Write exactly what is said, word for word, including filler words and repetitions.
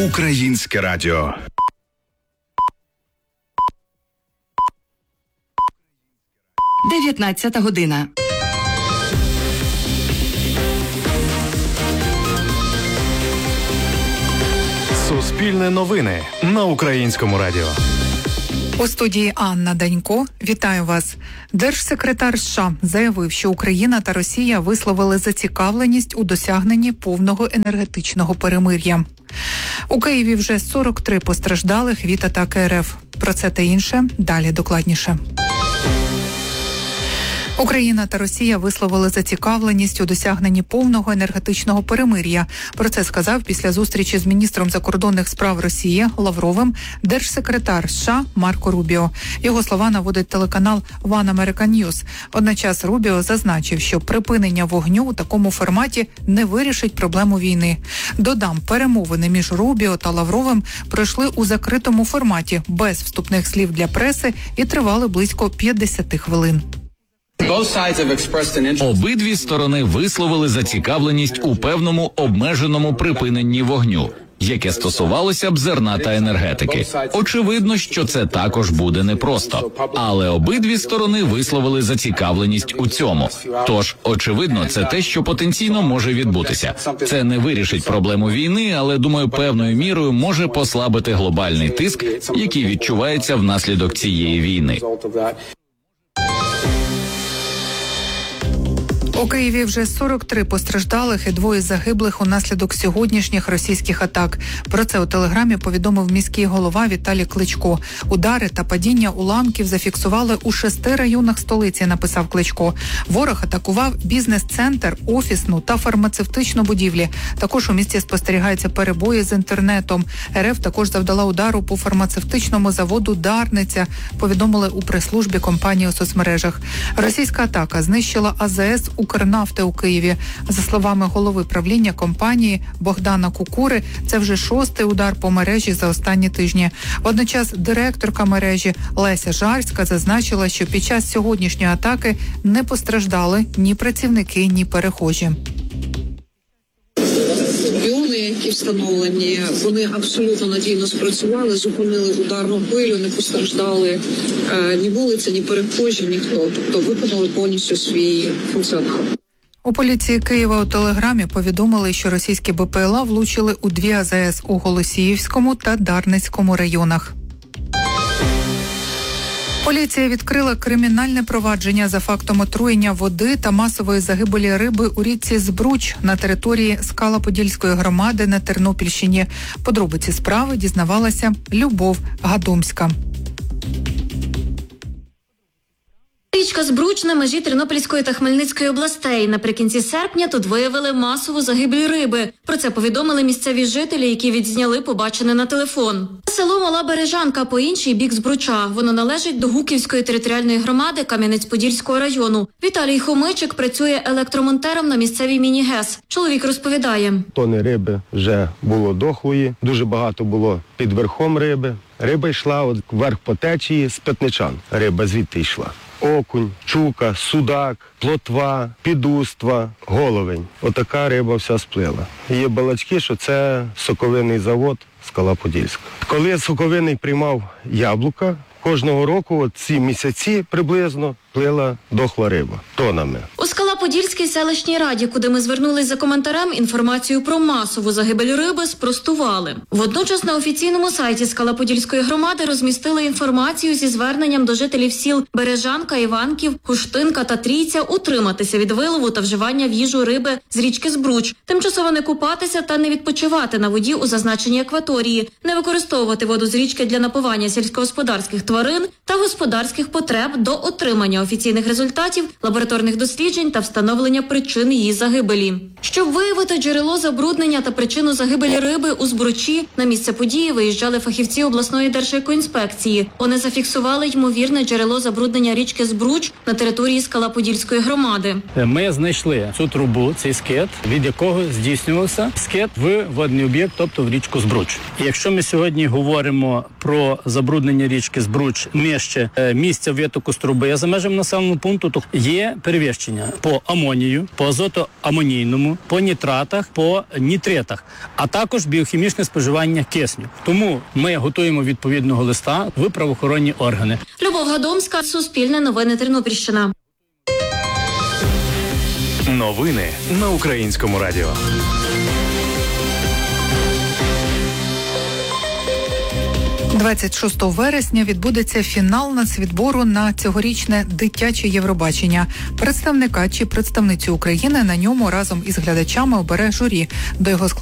Українське радіо. дев'ятнадцята година. Суспільне новини на Українському радіо. У студії Анна Данько. Вітаю вас. Держсекретар США заявив, що Україна та Росія висловили зацікавленість у досягненні повного енергетичного перемир'я. У Києві вже сорок три постраждалих від атаки РФ. Про це та інше далі докладніше. Україна та Росія висловили зацікавленість у досягненні повного енергетичного перемир'я. Про це сказав після зустрічі з міністром закордонних справ Росії Лавровим держсекретар США Марко Рубіо. Його слова наводить телеканал One American News. Одночас Рубіо зазначив, що припинення вогню у такому форматі не вирішить проблему війни. Додам, перемовини між Рубіо та Лавровим пройшли у закритому форматі, без вступних слів для преси і тривали близько п'ятдесят хвилин. Обидві сторони висловили зацікавленість у певному обмеженому припиненні вогню, яке стосувалося б зерна та енергетики. Очевидно, що це також буде непросто, але обидві сторони висловили зацікавленість у цьому. Тож, очевидно, це те, що потенційно може відбутися. Це не вирішить проблему війни, але, думаю, певною мірою може послабити глобальний тиск, який відчувається внаслідок цієї війни. У Києві вже сорок три постраждалих і двоє загиблих унаслідок сьогоднішніх російських атак. Про це у телеграмі повідомив міський голова Віталій Кличко. Удари та падіння уламків зафіксували у шести районах столиці, написав Кличко. Ворог атакував бізнес-центр, офісну та фармацевтичну будівлі. Також у місті спостерігаються перебої з інтернетом. РФ також завдала удару по фармацевтичному заводу «Дарниця», повідомили у прес-службі компанії у соцмережах. Російська атака знищила АЗС «Укрнафти» у Києві. За словами голови правління компанії Богдана Кукури, це вже шостий удар по мережі за останні тижні. Водночас директорка мережі Леся Жарська зазначила, що під час сьогоднішньої атаки не постраждали ні працівники, ні перехожі. Піони, які встановлені, вони абсолютно надійно спрацювали, зупинили ударну хвилю, не постраждали е, ні вулиця, ні перехожі, ніхто. Тобто виконали повністю свій функціонал. У поліції Києва у телеграмі повідомили, що російські БПЛА влучили у дві АЗС у Голосіївському та Дарницькому районах. Поліція відкрила кримінальне провадження за фактом отруєння води та масової загибелі риби у річці Збруч на території Скала-Подільської громади на Тернопільщині. Подробиці справи дізнавалася Любов Гадомська. Річка Збруч на межі Тернопільської та Хмельницької областей. Наприкінці серпня тут виявили масову загибель риби. Про це повідомили місцеві жителі, які відзняли побачене на телефон. Село Мала Бережанка по інший бік Збруча. Воно належить до Гуківської територіальної громади Кам'янець-Подільського району. Віталій Хомичик працює електромонтером на місцевій міні-ГЕС. Чоловік розповідає. Тони риби вже було дохлої, дуже багато було під верхом риби. Риба йшла от вверх по течії з П'ятничан. Риба звідти йшла. Окунь, чука, судак, плотва, підуства, головень. Отака риба вся сплила. Є балачки, що це соковинний завод Скала-Подільська. Коли соковинний приймав яблука, кожного року ці місяці приблизно плила дохла риба тонами. У Скала-Подільській селищній раді, куди ми звернулись за коментарем, інформацію про масову загибель риби спростували. Водночас на офіційному сайті Скала-Подільської громади розмістили інформацію зі зверненням до жителів сіл Бережанка, Іванків, Хуштинка та Трійця утриматися від вилову та вживання в їжу риби з річки Збруч, тимчасово не купатися та не відпочивати на воді у зазначеній акваторії, не використовувати воду з річки для напування сільськогосподарських тварин та господарських потреб до отримання офіційних результатів, лабораторних досліджень та встановлення причин її загибелі. Щоб виявити джерело забруднення та причину загибелі риби у Збручі, на місце події виїжджали фахівці обласної держекоінспекції. Вони зафіксували ймовірне джерело забруднення річки Збруч на території Скала-Подільської громади. Ми знайшли цю трубу, цей скид, від якого здійснювався скид в водний об'єкт, тобто в річку Збруч. І якщо ми сьогодні говоримо про забруднення річки Збруч нижче місця витоку з труби за межами населеного пункту, то є перевищення по амонію, по азотоамонійному, по нітратах, по нітритах, а також біохімічне споживання кисню. Тому ми готуємо відповідного листа в правоохоронні органи. Любов Гадомська, Суспільне новини Тернопільщина. Новини на Українському радіо. двадцять шостого вересня відбудеться фінал нацвідбору на цьогорічне дитяче Євробачення. Представника чи представницю України на ньому разом із глядачами обере журі. До його складу